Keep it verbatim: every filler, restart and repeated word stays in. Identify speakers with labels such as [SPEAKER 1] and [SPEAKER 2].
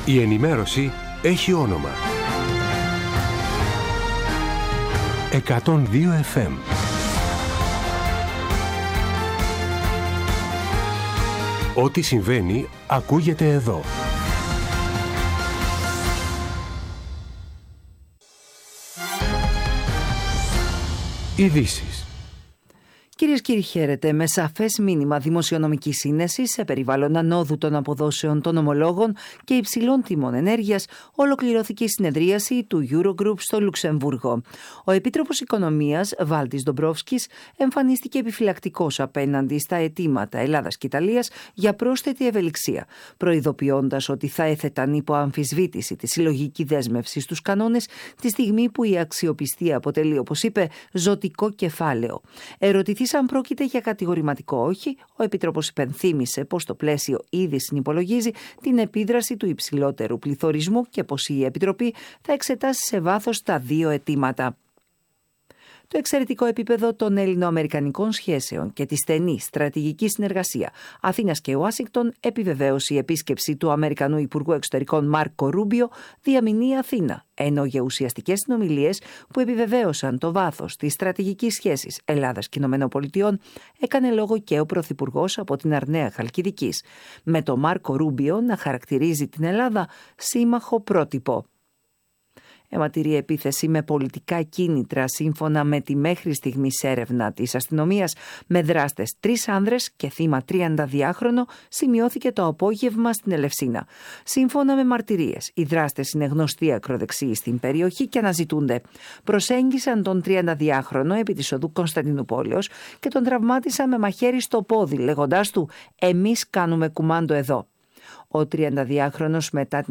[SPEAKER 1] Η ενημέρωση έχει όνομα. εκατόν δύο εφ εμ. Ό,τι συμβαίνει ακούγεται εδώ. Ειδήσεις.
[SPEAKER 2] Κυρίες και κύριοι, χαίρετε. Με σαφές μήνυμα δημοσιονομικής σύνεσης σε περιβάλλον ανόδου των αποδόσεων των ομολόγων και υψηλών τιμών ενέργειας, ολοκληρώθηκε η συνεδρίαση του Eurogroup στο Λουξεμβούργο. Ο Επίτροπος Οικονομίας, Βάλτις Ντομπρόφσκης, εμφανίστηκε επιφυλακτικός απέναντι στα αιτήματα Ελλάδας και Ιταλίας για πρόσθετη ευελιξία, προειδοποιώντας ότι θα έθεταν υπό αμφισβήτηση τη συλλογική δέσμευση στους κανόνες τη στιγμή που η αξιοπιστία αποτελεί, όπως είπε, ζωτικό κεφάλαιο. Ερωτηθεί αν πρόκειται για κατηγορηματικό όχι, ο Επίτροπος υπενθύμησε πως το πλαίσιο ήδη συνυπολογίζει την επίδραση του υψηλότερου πληθωρισμού και πως η Επιτροπή θα εξετάσει σε βάθος τα δύο αιτήματα. Το εξαιρετικό επίπεδο των ελληνοαμερικανικών σχέσεων και τη στενή στρατηγική συνεργασία Αθήνας και Ουάσιγκτον επιβεβαίωσε η επίσκεψη του Αμερικανού Υπουργού Εξωτερικών Μάρκο Ρούμπιο διαμηνή Αθήνα, ενώ για ουσιαστικές συνομιλίες που επιβεβαίωσαν το βάθος της στρατηγικής σχέσης Ελλάδας και ΗΠΑ έκανε λόγο και ο Πρωθυπουργός από την Αρναία Χαλκιδικής, με το Μάρκο Ρούμπιο να χαρακτηρίζει την Ελλάδα σύμμαχο πρότυπο. Αιματηρή επίθεση με πολιτικά κίνητρα σύμφωνα με τη μέχρι στιγμής έρευνα της αστυνομίας με δράστες τρεις άνδρες και θύμα τριανταδυάχρονο σημειώθηκε το απόγευμα στην Ελευσίνα. Σύμφωνα με μαρτυρίες, οι δράστες είναι γνωστοί ακροδεξιοί στην περιοχή και αναζητούνται. Προσέγγισαν τον τριανταδυάχρονο επί της οδού Κωνσταντινουπόλεως και τον τραυμάτισαν με μαχαίρι στο πόδι, λέγοντάς του «Εμείς κάνουμε κουμάντο εδώ». Ο τριανταδυάχρονος μετά την